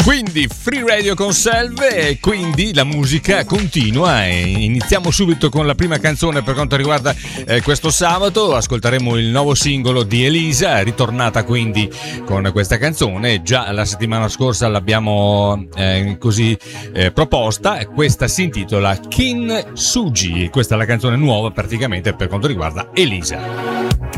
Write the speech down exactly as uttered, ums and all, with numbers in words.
Quindi Free Radio con Selve, e quindi la musica continua e iniziamo subito con la prima canzone per quanto riguarda eh, questo sabato. Ascolteremo il nuovo singolo di Elisa, ritornata quindi con questa canzone. Già la settimana scorsa l'abbiamo eh, così eh, proposta, questa si intitola Kin Suji, questa è la canzone nuova praticamente per quanto riguarda Elisa.